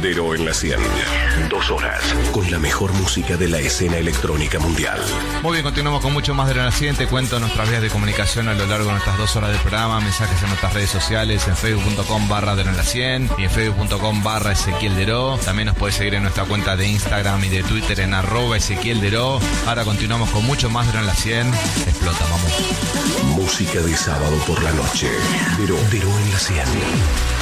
Dero en la 100. 2 horas con la mejor música de la escena electrónica mundial. Muy bien, continuamos con mucho más de Dero en la 100. Te cuento nuestras vías de comunicación a lo largo de nuestras 2 horas del programa. Mensajes en nuestras redes sociales, en facebook.com/Dero en la 100 y en facebook.com/Ezequiel Dero. También nos puedes seguir en nuestra cuenta de Instagram y de Twitter en @Ezequiel Dero. Ahora continuamos con mucho más Dero en la 100. Explota, vamos. Música de sábado por la noche. Dero en la 100.